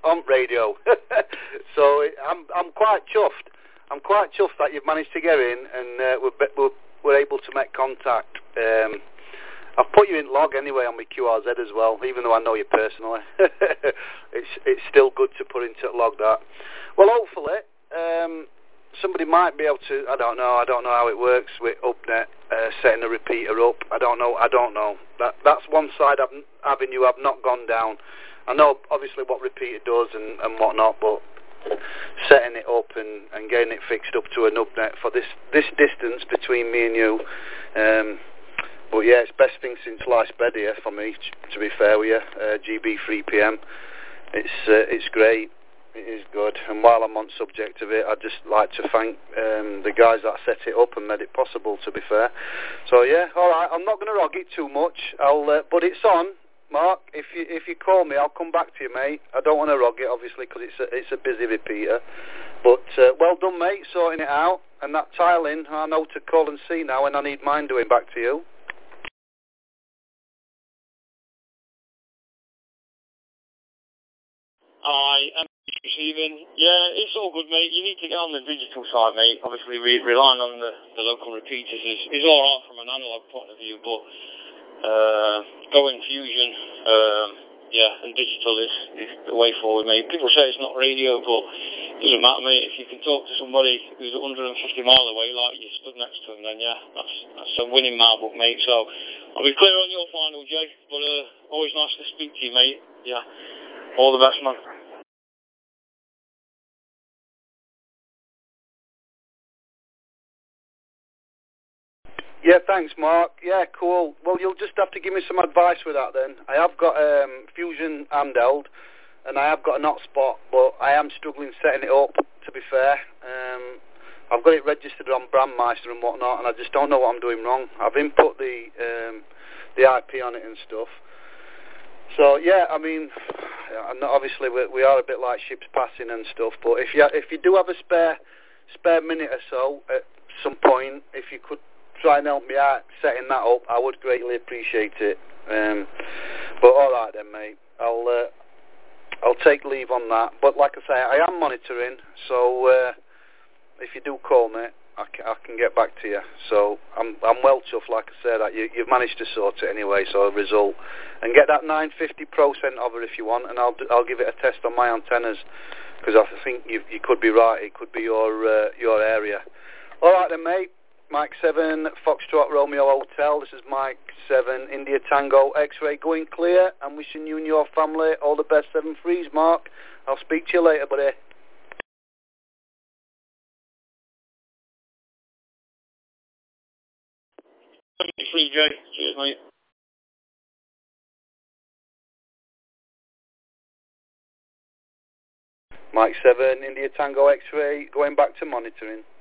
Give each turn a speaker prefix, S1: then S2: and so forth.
S1: on radio. So I'm quite chuffed. I'm quite chuffed that you've managed to get in and we're able to make contact. I've put you in log anyway on my QRZ as well, even though I know you personally. It's still good to put into log that. Well, hopefully somebody might be able to. I don't know how it works with UpNet setting a repeater up. I don't know. That's one side avenue I've not gone down. I know obviously what repeater does and whatnot, but setting it up and getting it fixed up to an UpNet for this distance between me and you. But yeah, it's best thing since sliced bread here for me, to be fair with you. GB 3PM. It's great. It is good. And while I'm on subject of it, I'd just like to thank the guys that set it up and made it possible, to be fair. So yeah, alright, I'm not going to rog it too much. But it's on, Mark. If you call me, I'll come back to you, mate. I don't want to rog it, obviously, because it's a busy repeater. But well done, mate, sorting it out. And that tiling, I know to call and see now when I need mine doing back to you.
S2: I'm receiving. Yeah, it's all good, mate. You need to get on the digital side, mate. Obviously, relying on the local repeaters is all right from an analog point of view, but going Fusion, and digital is the way forward, mate. People say it's not radio, but it doesn't matter, mate. If you can talk to somebody who's 150 mile away, like you stood next to him, then yeah, that's a winning marble, mate. So I'll be clear on your final, Jay, but always nice to speak to you, mate. Yeah, all the best, man.
S1: Yeah, thanks, Mark. Yeah, cool. Well, you'll just have to give me some advice with that then. I have got Fusion handheld, and I have got an hotspot, but I am struggling setting it up, to be fair. I've got it registered on Brandmeister and whatnot, and I just don't know what I'm doing wrong. I've input the IP on it and stuff. So, yeah, I mean, obviously we are a bit like ships passing and stuff, but if you do have a spare minute or so at some point, if you could try and help me out setting that up, I would greatly appreciate it. But all right then, mate. I'll take leave on that. But like I say, I am monitoring, so if you do call me, I can get back to you. So I'm well chuffed, like I said, that you've managed to sort it anyway. So a result, and get that 950 Pro sent over if you want, and I'll give it a test on my antennas, because I think you could be right. It could be your area. All right then, mate. Mike 7, Foxtrot Romeo Hotel. This is Mike 7, India Tango X-Ray going clear. I'm wishing you and your family all the best 7 threes, Mark. I'll speak to you later, buddy.
S2: 73, Jay. Cheers, mate.
S1: Mike 7, India Tango X-Ray, going back to monitoring.